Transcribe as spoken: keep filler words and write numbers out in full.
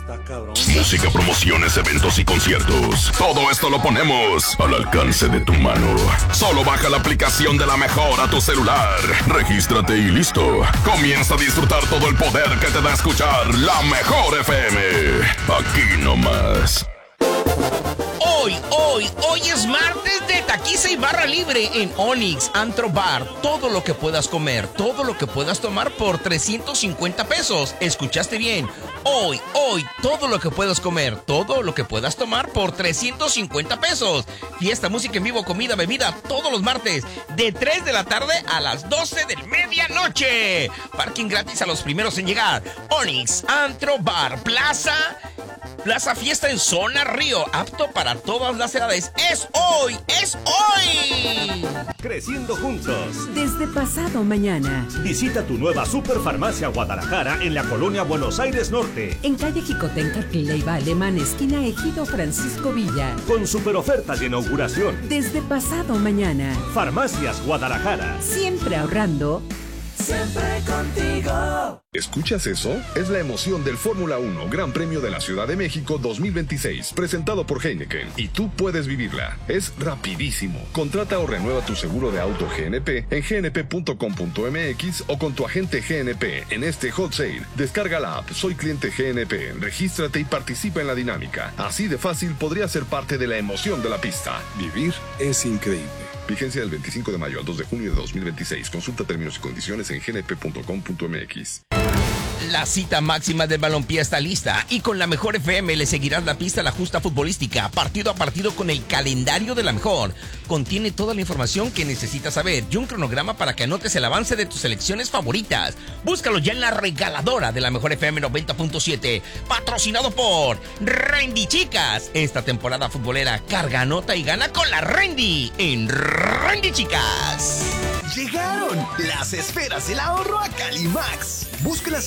Está cabrón. Música, promociones, eventos y conciertos. Todo esto lo ponemos al alcance de tu mano. Solo baja la aplicación de La Mejor a tu celular. Regístrate y listo. Comienza a disfrutar todo el poder que te da escuchar La Mejor F M. Aquí nomás. Hoy, hoy, hoy es martes de taquiza y barra libre en Onyx Antro Bar. Todo lo que puedas comer, todo lo que puedas tomar por trescientos cincuenta pesos. ¿Escuchaste bien? Hoy, hoy, todo lo que puedas comer, todo lo que puedas tomar por trescientos cincuenta pesos. Fiesta, música en vivo, comida, bebida, todos los martes, de tres de la tarde a las doce de medianoche. Parking gratis a los primeros en llegar. Onyx Antro Bar, Plaza... Plaza Fiesta en Zona Río, apto para todas las edades. ¡Es hoy! ¡Es hoy! Creciendo juntos. Desde pasado mañana. Visita tu nueva Superfarmacia Guadalajara en la colonia Buenos Aires Norte. En calle Jicotenca, Leiva Alemán, esquina Ejido Francisco Villa. Con super ofertas de inauguración. Desde pasado mañana. Farmacias Guadalajara. Siempre ahorrando. Siempre contigo. ¿Escuchas eso? Es la emoción del Fórmula uno Gran Premio de la Ciudad de México dos mil veintiséis, presentado por Heineken, y tú puedes vivirla. Es rapidísimo. Contrata o renueva tu seguro de auto G N P en g n p punto com punto m x o con tu agente G N P en este hot sale. Descarga la app Soy Cliente G N P, regístrate y participa en la dinámica. Así de fácil podría ser parte de la emoción de la pista. Vivir es increíble. Vigencia del veinticinco de mayo al dos de junio de dos mil veintiséis. Consulta términos y condiciones en g n p punto com punto m x. La cita máxima del balompié está lista y con La Mejor F M le seguirás la pista a la justa futbolística, partido a partido con el calendario de La Mejor. Contiene toda la información que necesitas saber y un cronograma para que anotes el avance de tus selecciones favoritas. Búscalo ya en la regaladora de La Mejor F M noventa punto siete, patrocinado por Rendy Chicas. Esta temporada futbolera carga, anota y gana con la Rendy en Rendy Chicas. Llegaron las esferas del ahorro a Calimax. Búscalas